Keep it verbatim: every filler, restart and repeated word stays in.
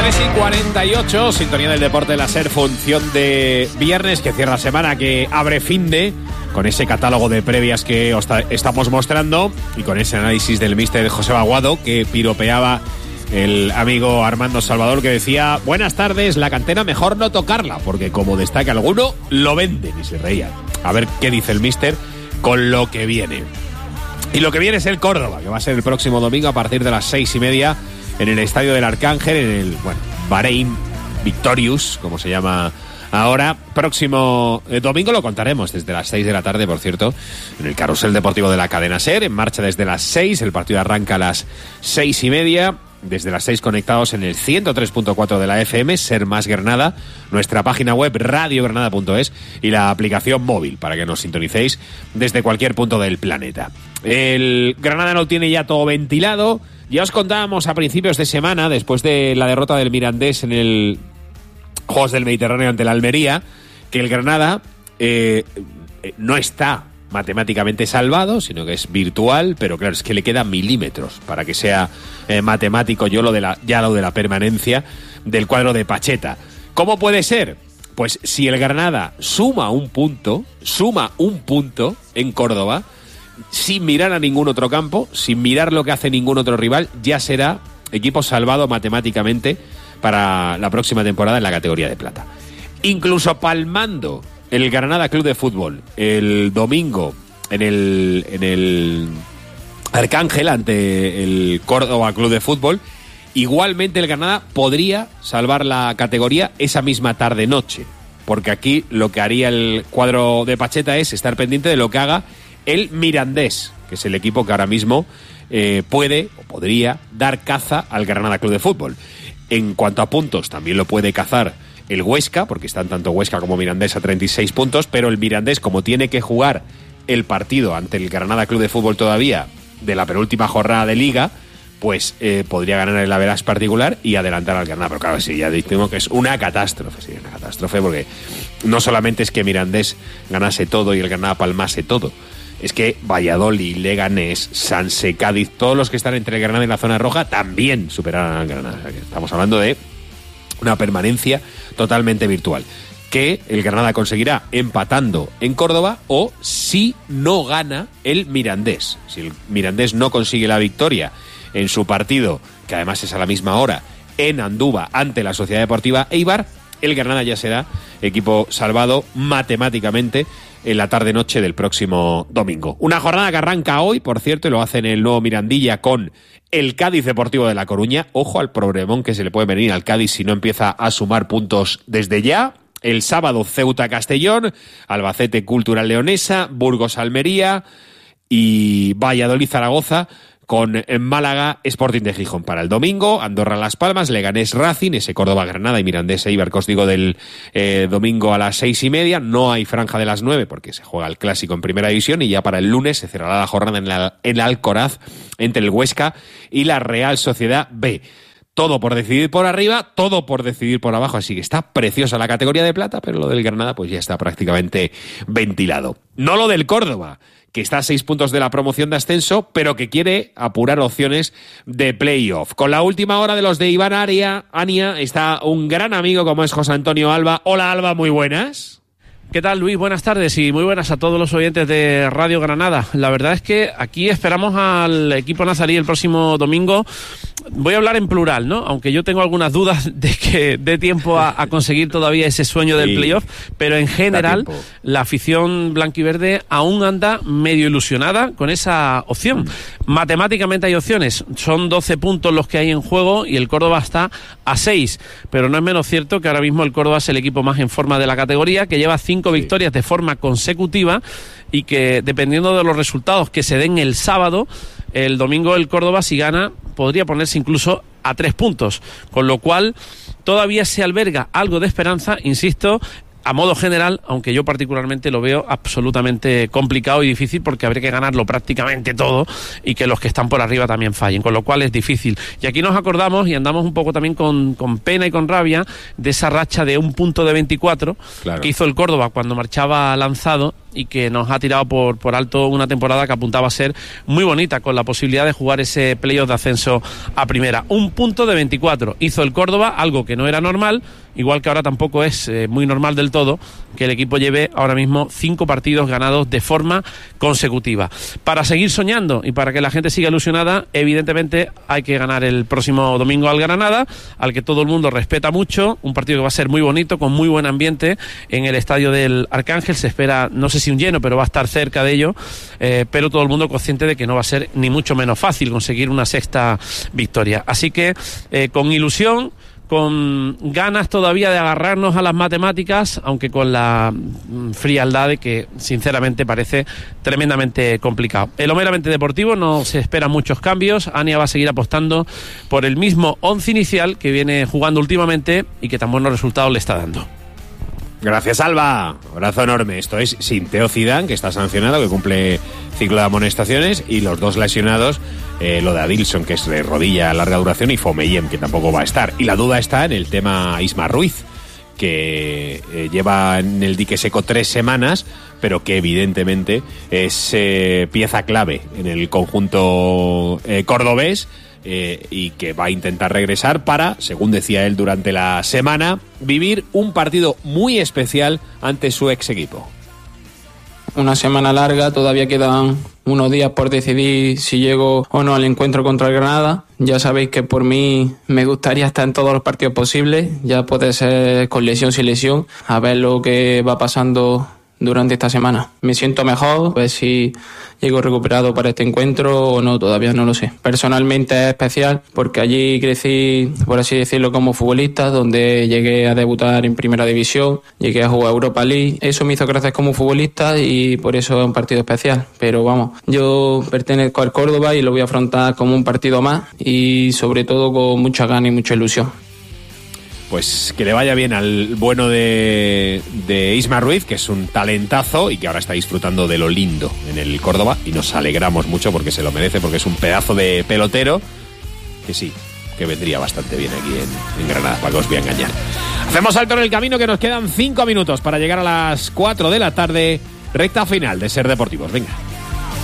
tres y cuarenta y ocho, sintonía del deporte de la SER, función de viernes que cierra semana, que abre fin de, con ese catálogo de previas que os estamos mostrando y con ese análisis del míster José Aguado que piropeaba el amigo Armando Salvador, que decía: buenas tardes, la cantera mejor no tocarla, porque como destaca alguno, lo venden, y se reía. A ver qué dice el míster con lo que viene. Y lo que viene es el Córdoba, que va a ser el próximo domingo a partir de las seis y media en el Estadio del Arcángel, en el, bueno, Bahrein Victorious, como se llama ahora. Próximo eh, domingo lo contaremos desde las seis de la tarde, por cierto, en el Carrusel Deportivo de la cadena SER, en marcha desde las seis, el partido arranca a las seis y media, desde las seis conectados en el ciento tres punto cuatro de la F M, SER más Granada, nuestra página web radio granada punto es y la aplicación móvil para que nos sintonicéis desde cualquier punto del planeta. El Granada lo tiene ya todo ventilado. Ya os contábamos a principios de semana, después de la derrota del Mirandés en el Juegos del Mediterráneo ante la Almería, que el Granada eh, no está matemáticamente salvado, sino que es virtual, pero claro, es que le quedan milímetros para que sea eh, matemático yo lo de la, ya lo de la permanencia del cuadro de Pacheta. ¿Cómo puede ser? Pues si el Granada suma un punto, suma un punto en Córdoba, sin mirar a ningún otro campo, sin mirar lo que hace ningún otro rival, ya será equipo salvado matemáticamente para la próxima temporada en la categoría de plata. Incluso palmando el Granada Club de Fútbol el domingo en el, en el Arcángel ante el Córdoba Club de Fútbol, igualmente el Granada podría salvar la categoría esa misma tarde-noche, porque aquí lo que haría el cuadro de Pacheta es estar pendiente de lo que haga el Mirandés, que es el equipo que ahora mismo eh, puede o podría dar caza al Granada Club de Fútbol. En cuanto a puntos, también lo puede cazar el Huesca, porque están tanto Huesca como Mirandés a treinta y seis puntos, pero el Mirandés, como tiene que jugar el partido ante el Granada Club de Fútbol todavía de la penúltima jornada de Liga, pues eh, podría ganar el average particular y adelantar al Granada. Pero claro, sí, ya decimos que es una catástrofe, sí, una catástrofe, porque no solamente es que Mirandés ganase todo y el Granada palmase todo, es que Valladolid, Leganés, Sanse, Cádiz, todos los que están entre el Granada y la zona roja también superarán al Granada. O sea, que estamos hablando de una permanencia totalmente virtual, que el Granada conseguirá empatando en Córdoba o si no gana el Mirandés. Si el Mirandés no consigue la victoria en su partido, que además es a la misma hora, en Andúba ante la Sociedad Deportiva Eibar, el Granada ya será equipo salvado matemáticamente en la tarde-noche del próximo domingo. Una jornada que arranca hoy, por cierto, y lo hace en el nuevo Mirandilla con el Cádiz Deportivo de La Coruña. Ojo al problemón que se le puede venir al Cádiz si no empieza a sumar puntos desde ya. El sábado Ceuta-Castellón, Albacete Cultural Leonesa, Burgos-Almería y Valladolid-Zaragoza, con Málaga Sporting de Gijón para el domingo, Andorra Las Palmas, Leganés Racing, ese Córdoba Granada y Mirandés Eibar, que os digo, del eh, domingo a las seis y media. No hay franja de las nueve porque se juega el clásico en primera división y ya para el lunes se cerrará la jornada en, la, en Alcoraz entre el Huesca y la Real Sociedad B. Todo por decidir por arriba, todo por decidir por abajo, así que está preciosa la categoría de plata, pero lo del Granada pues ya está prácticamente ventilado. No lo del Córdoba, que está a seis puntos de la promoción de ascenso, pero que quiere apurar opciones de playoff. Con la última hora de los de Iván Aria, Ania, está un gran amigo como es José Antonio Alba. Hola Alba, muy buenas. ¿Qué tal, Luis? Buenas tardes y muy buenas a todos los oyentes de Radio Granada. La verdad es que aquí esperamos al equipo nazarí el próximo domingo. Voy a hablar en plural, ¿no? Aunque yo tengo algunas dudas de que dé tiempo a, a conseguir todavía ese sueño del sí, playoff, pero en general la afición blanquiverde aún anda medio ilusionada con esa opción. Mm. Matemáticamente hay opciones, son doce puntos los que hay en juego y el Córdoba está a seis, pero no es menos cierto que ahora mismo el Córdoba es el equipo más en forma de la categoría, que lleva cinco sí. victorias de forma consecutiva y que dependiendo de los resultados que se den el sábado, el domingo el Córdoba, si gana, podría ponerse incluso a tres puntos, con lo cual todavía se alberga algo de esperanza, insisto, a modo general, aunque yo particularmente lo veo absolutamente complicado y difícil porque habría que ganarlo prácticamente todo y que los que están por arriba también fallen, con lo cual es difícil. Y aquí nos acordamos y andamos un poco también con, con pena y con rabia de esa racha de un punto de veinticuatro claro. que hizo el Córdoba cuando marchaba lanzado y que nos ha tirado por, por alto una temporada que apuntaba a ser muy bonita, con la posibilidad de jugar ese playoff de ascenso a primera. Un punto de veinticuatro hizo el Córdoba, algo que no era normal, igual que ahora tampoco es eh, muy normal del todo que el equipo lleve ahora mismo cinco partidos ganados de forma consecutiva. Para seguir soñando y para que la gente siga ilusionada, evidentemente hay que ganar el próximo domingo al Granada, al que todo el mundo respeta mucho, un partido que va a ser muy bonito, con muy buen ambiente en el estadio del Arcángel. Se espera, no sé si un lleno, pero va a estar cerca de ello, eh, pero todo el mundo consciente de que no va a ser ni mucho menos fácil conseguir una sexta victoria. Así que eh, con ilusión, con ganas todavía de agarrarnos a las matemáticas, aunque con la frialdad de que sinceramente parece tremendamente complicado. En lo meramente deportivo no se esperan muchos cambios. Ania va a seguir apostando por el mismo once inicial que viene jugando últimamente y que tan buenos resultados le está dando. Gracias, Alba. Abrazo enorme. Esto es sin Teo Zidane, que está sancionado, que cumple ciclo de amonestaciones, y los dos lesionados, eh, lo de Adilson, que es de rodilla a larga duración, y Fomeyem, que tampoco va a estar. Y la duda está en el tema Isma Ruiz, que eh, lleva en el dique seco tres semanas, pero que evidentemente es eh, pieza clave en el conjunto eh, cordobés. Eh, y que va a intentar regresar para, según decía él durante la semana, vivir un partido muy especial ante su ex equipo. Una semana larga, todavía quedan unos días por decidir si llego o no al encuentro contra el Granada. Ya sabéis que por mí me gustaría estar en todos los partidos posibles, ya puede ser con lesión sin lesión, a ver lo que va pasando durante esta semana. Me siento mejor, a ver si llego recuperado para este encuentro o no, todavía no lo sé. Personalmente es especial porque allí crecí, por así decirlo, como futbolista, donde llegué a debutar en Primera División, llegué a jugar Europa League. Eso me hizo crecer como futbolista y por eso es un partido especial. Pero vamos, yo pertenezco al Córdoba y lo voy a afrontar como un partido más y sobre todo con mucha gana y mucha ilusión. Pues que le vaya bien al bueno de, de Isma Ruiz, que es un talentazo y que ahora está disfrutando de lo lindo en el Córdoba, y nos alegramos mucho porque se lo merece, porque es un pedazo de pelotero que sí, que vendría bastante bien aquí en, en Granada, para que os voy a engañar. Hacemos salto en el camino, que nos quedan cinco minutos para llegar a las cuatro de la tarde, recta final de Ser Deportivos. Venga.